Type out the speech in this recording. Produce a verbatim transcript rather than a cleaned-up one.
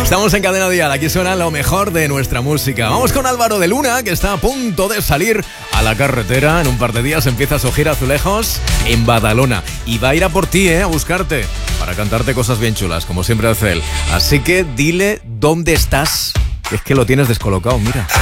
Estamos en Cadena Dial, aquí suena lo mejor de nuestra música. Vamos con Álvaro de Luna, que está a punto de salir a la carretera. En un par de días empieza su gira Azulejos en Badalona. Y va a ir a por ti, ¿eh? A buscarte, para cantarte cosas bien chulas, como siempre hace él. Así que dile dónde estás, que es que lo tienes descolocado, mira.